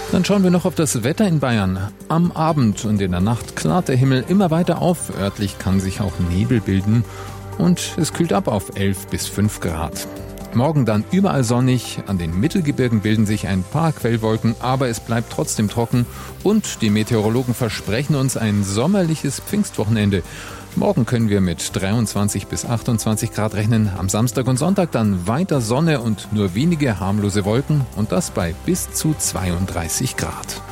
Dann schauen wir noch auf das Wetter in Bayern. Am Abend und in der Nacht klart der Himmel immer weiter auf. Örtlich kann sich auch Nebel bilden und es kühlt ab auf 11 bis 5 Grad. Morgen dann überall sonnig, an den Mittelgebirgen bilden sich ein paar Quellwolken, aber es bleibt trotzdem trocken und die Meteorologen versprechen uns ein sommerliches Pfingstwochenende. Morgen können wir mit 23 bis 28 Grad rechnen, am Samstag und Sonntag dann weiter Sonne und nur wenige harmlose Wolken und das bei bis zu 32 Grad.